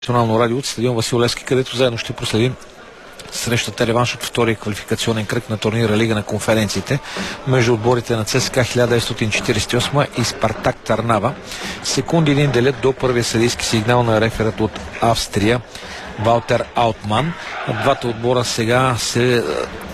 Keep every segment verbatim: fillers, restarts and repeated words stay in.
Национално радио от стадион Васил Левски, където заедно ще проследим срещата реванш от втория квалификационен кръг на турнира Лига на конференциите между отборите на ЦСКА хиляда деветстотин четиридесет и осма и Спартак Търнава. Секунди един делят до първия съдийски сигнал на реферът от Австрия Валтер Аутман. Двата отбора сега се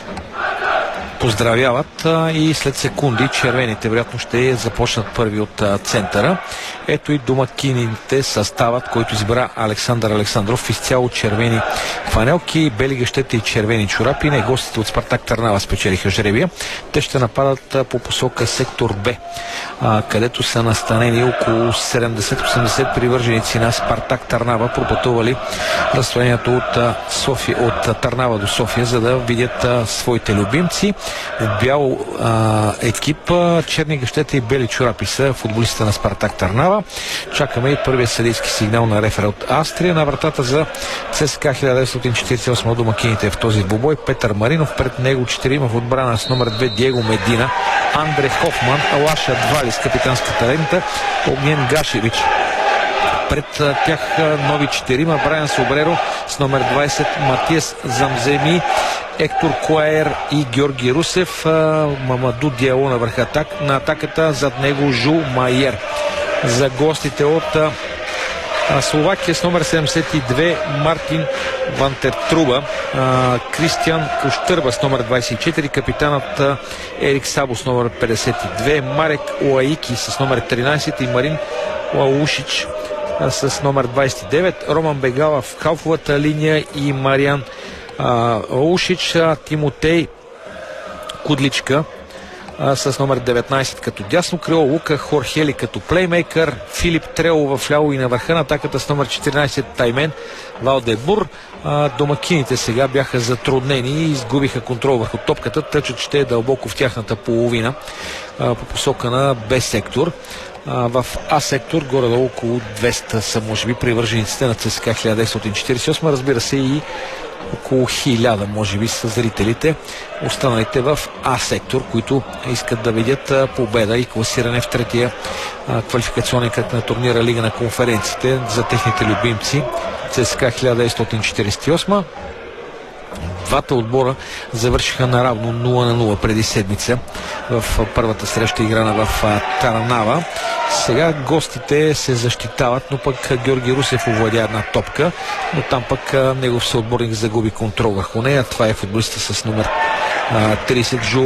поздравяват и след секунди червените вероятно ще започнат първи от центъра. Ето и домакините съставът, който избра Александър Александров, изцяло червени фанелки, бели гащета и червени чорапи. Не, гостите от Спартак Търнава спечелиха жребия. Те ще нападат по посока сектор Б, където са настанени около седемдесет-осемдесет привърженици на Спартак Търнава, пропътували разстоянието от, София, от Търнава до София, за да видят своите любимци. В бял а, екип, черни гащета и бели чорапи са футболистите на Спартак Търнава. Чакаме и първия съдийски сигнал на рефера от Австрия. На вратата за ЦСКА хиляда деветстотин четиридесет и осма домакините в този двубой Петър Маринов, пред него четирима в отбрана с номер две Диего Медина, Андре Хофман, Алаша Двали с капитанската лента, Огнен Гашевич. Пред тях нови четирима: Брайан Собреро с номер двайсет, Матиас Замземи, Ектор Куаер и Георги Русев, Мамаду Диало на върха атак, на атаката, зад него Жу Майер. За гостите от Словакия с номер седемдесет и две Мартин Вантертруба, Кристиан Кощърба с номер двайсет и четири, капитанът Ерик Сабо с номер петдесет и две, Марек Уаики с номер тринайсет и Марин Лаушич с номер двайсет и девет, Роман Бегала в халфовата линия и Мариан Лаушич, Тимотей Кудличка а, с номер деветнайсет като дясно крило, Лука Хорхели като плеймейкър, Филип Трело в ляво и на върха на атаката с номер четиринайсет Таймен Валдебур. А, домакините сега бяха затруднени и изгубиха контрол върху топката, тъчът ще е дълбоко в тяхната половина а, по посока на Б сектор. В А сектор горе-долу около двеста са може би привържениците на ЦСКА хиляда деветстотин четиридесет и осма, разбира се и около хиляда може би са зрителите, останалите в А сектор, които искат да видят победа и класиране в третия квалификационен кръг на турнира Лига на конференциите за техните любимци ЦСКА хиляда деветстотин четиридесет и осма. Двата отбора завършиха наравно нула на нула преди седмица в първата среща, играна в Търнава. Сега гостите се защитават, но пък Георги Русев овладя една топка, но там пък негов съотборник загуби контрол върху нея. Това е футболиста с номер трийсет Жу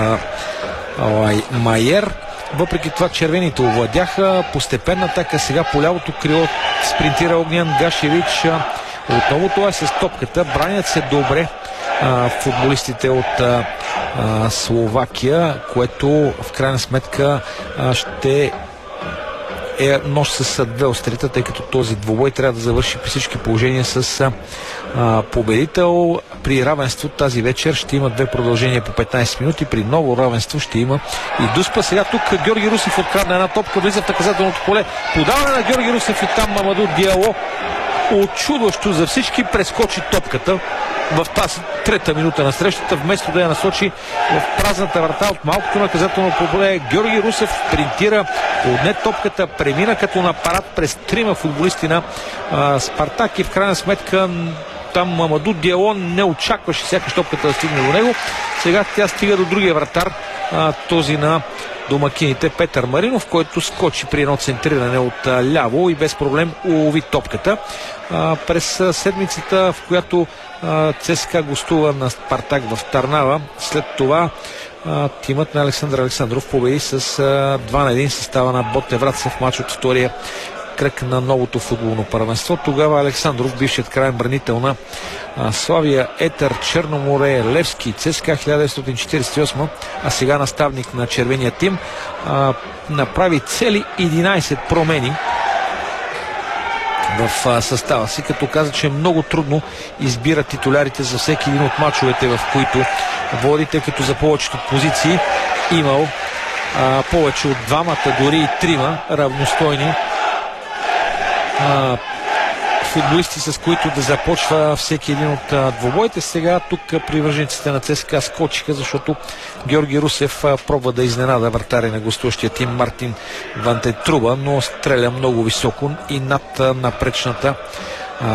Майер. Въпреки това червените овладяха. Постепенна атака сега по лявото крило спринтира Огнян Гашевич. Отново това е с топката. Бранят се добре а, футболистите от а, а, Словакия, което в крайна сметка а, ще е нож с две острита, тъй като този двубой трябва да завърши при всички положения с а, победител. При равенство тази вечер ще има две продължения по петнайсет минути, при ново равенство ще има и дуспа. Сега тук Георги Русев открадна една топка, влиза в наказателното поле, подаване на Георги Русев и там Мамаду Диало очудващо за всички прескочи топката в тази трета минута на срещата, вместо да я насочи в празната врата от малкото наказателно поле. Георги Русев принтира, отне топката, премина като на парад през трима футболисти на а, Спартак и в крайна сметка там Мамаду Диало не очакваше сякаш топката да стигне до него. Сега тя стига до другия вратар, а, този на домакините Петър Маринов, който скочи при едно центриране от а, ляво и без проблем улови топката. А, през а, седмицата, в която а, ЦСКА гостува на Спартак в Търнава, след това а, тимът на Александър Александров победи с а, два на един състава на Ботев Враца в матч от втория кръг на новото футболно първенство. Тогава Александров, бившият краен бранител на а, Славия, Етър, Черноморе, Левски, ЦСКА хиляда деветстотин четиридесет и осма, а сега наставник на червения тим, а, направи цели единайсет промени в а, състава си, като каза, че е много трудно избира титулярите за всеки един от мачовете, в които води, тъй като за повечето позиции имал а, повече от двамата, дори и трима равностойни Uh, футболисти, с които да започва всеки един от uh, двубоите. Сега тук привържениците на ЦСКА скочиха, защото Георги Русев uh, пробва да изненада вратаря на гостуващия тим Мартин Вантертруба, но стреля много високо и над uh, напречната